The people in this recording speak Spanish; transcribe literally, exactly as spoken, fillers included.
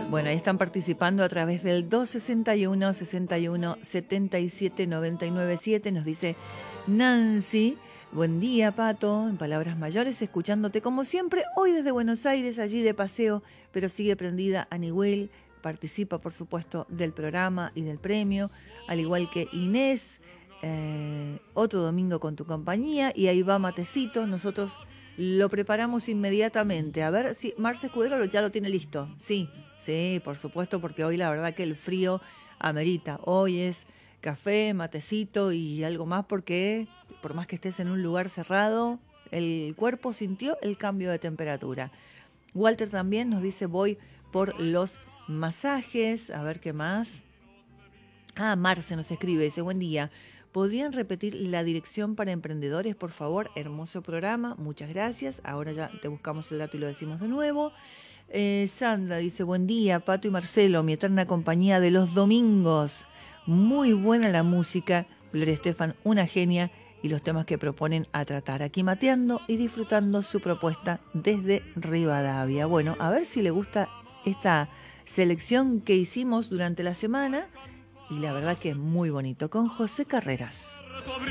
Bueno, ahí están participando a través del dos sesenta y uno, sesenta y uno, setenta y siete, noventa y nueve siete. Nos dice Nancy. Buen día, Pato, en palabras mayores, escuchándote como siempre, hoy desde Buenos Aires, allí de paseo, pero sigue prendida a Nihuel, participa por supuesto del programa y del premio, al igual que Inés, eh, otro domingo con tu compañía, y ahí va matecito, nosotros lo preparamos inmediatamente, a ver si Marce Escudero ya lo tiene listo, sí, sí, por supuesto, porque hoy la verdad que el frío amerita, hoy es café, matecito y algo más porque por más que estés en un lugar cerrado, el cuerpo sintió el cambio de temperatura. Walter también nos dice voy por los masajes, a ver qué más. Ah, Marce nos escribe, dice buen día. ¿Podrían repetir la dirección para emprendedores, por favor? Hermoso programa, muchas gracias. Ahora ya te buscamos el dato y lo decimos de nuevo. Eh, Sandra dice, buen día, Pato y Marcelo, mi eterna compañía de los domingos. Muy buena la música, Gloria Estefan, una genia, y los temas que proponen a tratar. Aquí mateando y disfrutando su propuesta desde Rivadavia. Bueno, a ver si le gusta esta selección que hicimos durante la semana, y la verdad que es muy bonito, con José Carreras.